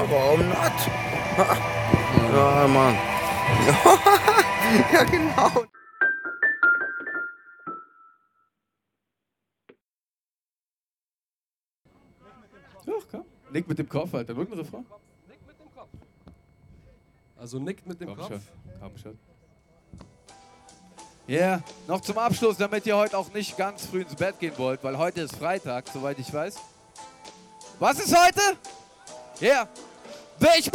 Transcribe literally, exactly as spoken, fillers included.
warum not? Ja, Mann. Ja, genau. Doch, komm. Nick mit dem Kopf, Alter. Wird ein Refrain? Nick mit dem Kopf. Also nickt mit dem Komm Kopf. schon, komm schon. Ja, yeah. Noch zum Abschluss, damit ihr heute auch nicht ganz früh ins Bett gehen wollt, weil heute ist Freitag, soweit ich weiß. Was ist heute? Ja, yeah. Ich